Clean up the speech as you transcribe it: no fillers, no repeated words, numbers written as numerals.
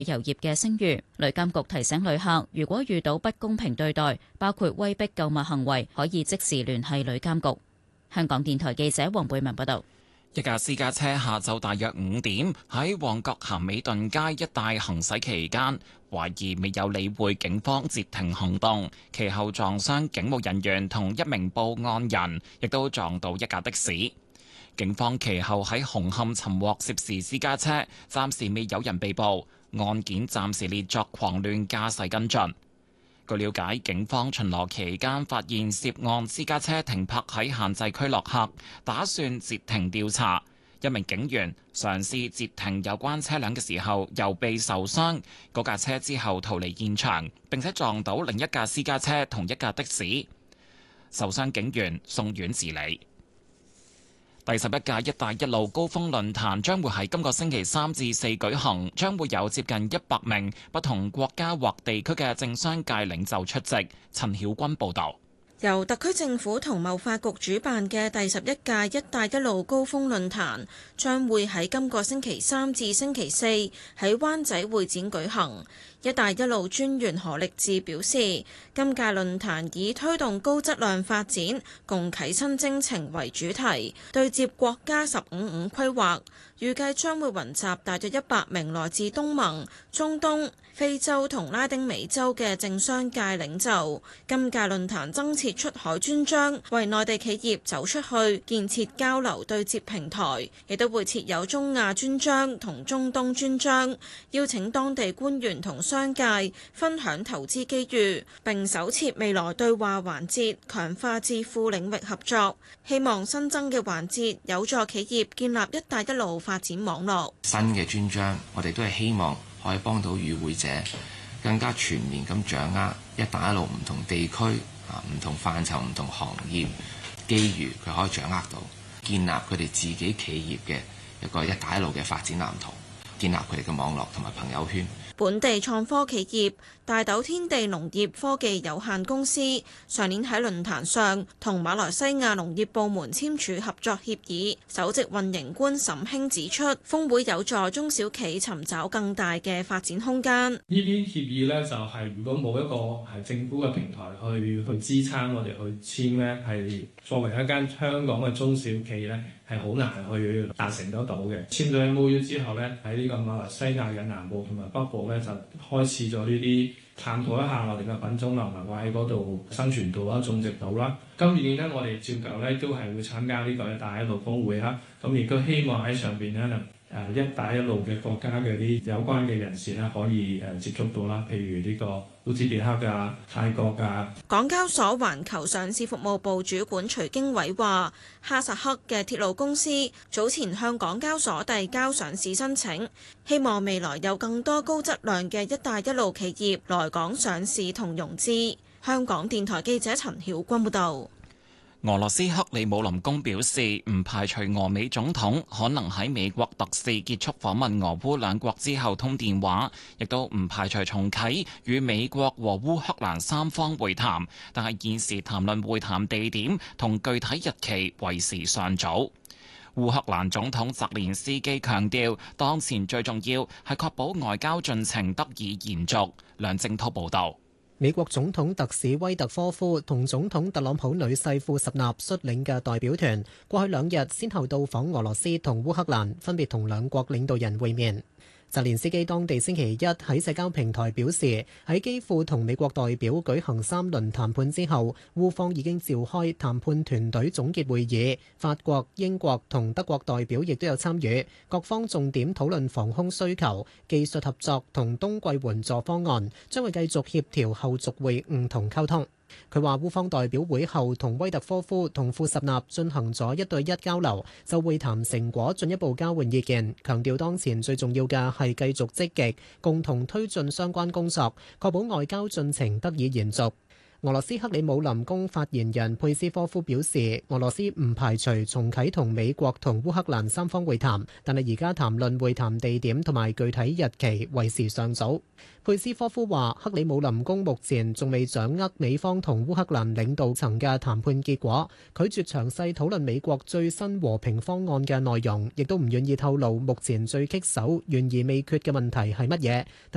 遊業嘅聲譽。旅監局提醒旅客，如果遇到不公平對待，包括威逼購物行為，可以即時聯繫旅監局。香港電台記者黃貝文報道。 一架私家車下晝大約5點喺旺角咸美頓街一帶行駛期間，懷疑未有理會警方截停行動，其後撞傷警務人員同一名報案人，亦都撞到一架的士。警方其後喺紅磡尋獲涉事私家車，暫時未有人被捕，案件暫時列作狂亂駕駛跟進。據了解，警方巡邏期間發現涉案私家車停泊喺限制區落客，打算截停調查。一名警員嘗試截停有關車輛嘅時候，又被受傷。嗰架車之後逃離現場，並且撞到另一架私家車同一架的士，受傷警員送院治理。第11屆「一帶一路」高峰論壇將會喺今個星期3至4舉行，將會有接近100名不同國家或地區嘅政商界領袖出席。陳曉君報導。 由特區政府同貿發局主辦嘅第11屆「一帶一路」高峰論壇將會喺今個星期3至星期4喺灣仔會展舉行。一帶一路專員何力智表示，今屆論壇以推動高質量發展、共啟新征程為主題，對接國家15+5規劃，預計將會雲集大約100名來自東盟、中東、非洲同拉丁美洲嘅政商界領袖。今屆論壇增設出海專章，為內地企業走出去建設交流對接平台，亦都會設有中亞專章同中東專章，邀請當地官員同商界分享投資機遇，並首設未來對話環節，強化智庫領域合作。希望新增嘅環節有助企業建立一帶一路發展網絡。 新嘅專章，我哋都係希望可以幫到與會者更加全面咁掌握一帶一路唔同地區唔同範疇、唔同行業機遇，佢可以掌握到，建立佢哋自己企業嘅一個一帶一路嘅發展藍圖，建立佢哋嘅網絡同埋朋友圈。 本地創科企業大豆天地農業科技有限公司上年喺論壇上同馬來西亞農業部門簽署合作協議，首席運營官沈興指出，峰會有助中小企尋找更大嘅發展空間。 呢啲協議呢，就係如果冇一個係政府嘅平台去支撐我哋去簽呢，係作為一間香港嘅中小企呢，係好難去達成得到嘅。簽咗 MOU 之後呢，喺呢個馬來西亞嘅南部同埋北部呢，就開始咗呢啲探討一下我哋嘅品種能否喺嗰度生存到啦、種植到啦。今年呢，我哋照舊呢都係會參加呢個一帶一路峰會啦。咁亦都希望喺上邊呢，一帶一路嘅國家嘅啲有關嘅人士呢，可以接觸到啦。譬如呢個烏茲別克啊、泰國啊。 港交所環球上市服務部主管徐經緯話，哈薩克嘅鐵路公司早前向港交所遞交上市申請，希望未來有更多高質量嘅一帶一路企業來港上市同融資。香港電台記者陳曉君報導。 俄羅斯克里姆林宮表示，唔排除俄美總統可能喺美國特使結束訪問俄烏兩國之後通電話，亦都唔排除重啟與美國和烏克蘭三方會談，但係現時談論會談地點同具體日期為時尚早。烏克蘭總統澤連斯基強調，當前最重要係確保外交進程得以延續。梁正濤報道。 美國總統特使威特科夫同總統特朗普女婿庫什納率領嘅代表團，過去2日先後到訪俄羅斯同烏克蘭，分別同兩國領導人會面。澤連斯基當地星期一喺社交平台表示，喺基輔同美國代表舉行3輪談判之後，烏方已經召開談判團隊總結會議，法國、英國同德國代表亦都有參與，各方重點討論防空需求、技術合作同冬季援助方案，將會繼續協調後續會晤同溝通。佢話烏方代表會後同威特科夫同庫什納進行咗1對1交流，就會談成果進一步交換意見，強調當前最重要嘅係繼續積極共同推進相關工作，確保外交進程得以延續。俄羅斯克里姆林宮發言人佩斯科夫表示，俄羅斯唔排除重啟同美國同烏克蘭三方會談，但係而家談論會談地點同埋具體日期為時尚早。佩斯科夫話，克里姆林宮目前仲未掌握美方同烏克蘭領導層嘅談判結果，拒絕詳細討論美國最新和平方案嘅內容，亦都唔願意透露目前最棘手、懸而未決嘅問題係乜嘢。